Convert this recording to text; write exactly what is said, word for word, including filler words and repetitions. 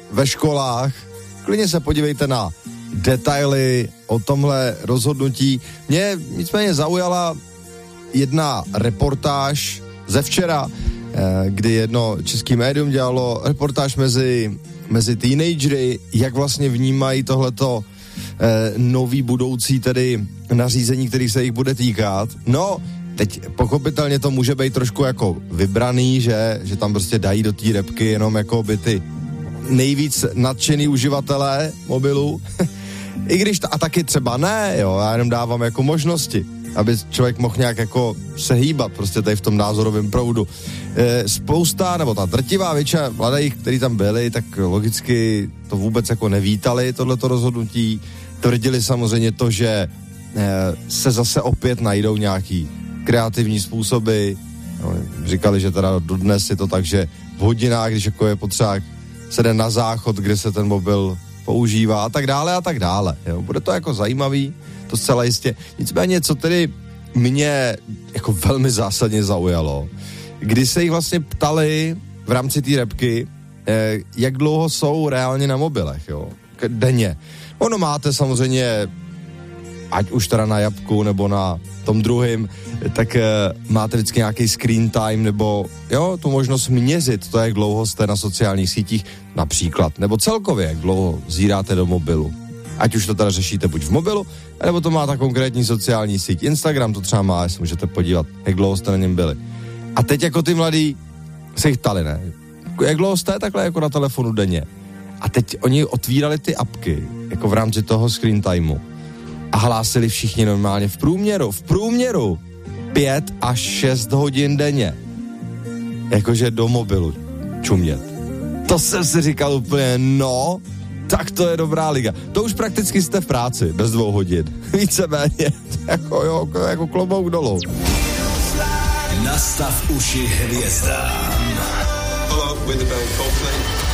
ve školách. Klidně se podívejte na detaily o tomhle rozhodnutí. Mě nicméně zaujala jedna reportáž ze včera, kdy jedno český médium dělalo reportáž mezi, mezi teenagery, jak vlastně vnímají tohleto eh, nový budoucí tedy nařízení, který se jich bude týkat. No, teď pochopitelně to může být trošku jako vybraný, že, že tam prostě dají do té repky jenom jako by ty nejvíc nadšený uživatelé mobilů. I když, ta, a taky třeba ne, jo, já jenom dávám jako možnosti, aby člověk mohl nějak jako se hýbat prostě tady v tom názorovém proudu. E, spousta, nebo ta drtivá většina mladých, kteří tam byli, tak logicky to vůbec jako nevítali, tohleto rozhodnutí. Tvrdili samozřejmě to, že e, se zase opět najdou nějaký kreativní způsoby. No, říkali, že teda dodnes je to tak, že v hodinách, když jako je potřeba, se jde na záchod, kde se ten mobil používá a tak dále a tak dále. Jo. Bude to jako zajímavý, to zcela jistě. Nicméně, co tedy mě jako velmi zásadně zaujalo, kdy se jich vlastně ptali v rámci té repky, eh, jak dlouho jsou reálně na mobilech, jo, denně. Ono máte samozřejmě, ať už teda na Jabku nebo na tom druhým, tak eh, máte vždycky nějaký screen time nebo jo, tu možnost měřit to, jak dlouho jste na sociálních sítích například, nebo celkově, jak dlouho zíráte do mobilu. Ať už to teda řešíte buď v mobilu, nebo to má ta konkrétní sociální síť. Instagram to třeba má, jestli můžete podívat, jak dlouho jste na něm byli. A teď jako ty mladí se jich ptali, ne? Jak dlouho jste takhle jako na telefonu denně? A teď oni otvírali ty apky, jako v rámci toho screen timeu. A hlásili všichni normálně v průměru, v průměru pět až šest hodin denně. Jakože do mobilu čumět. To jsem si říkal úplně, no, tak to je dobrá liga. To už prakticky jste v práci, bez dvou hodin. Víceméně, jako jo, jako klobouk dolů. Nastav uši hvězdám. Hello, with the bell Coldplay.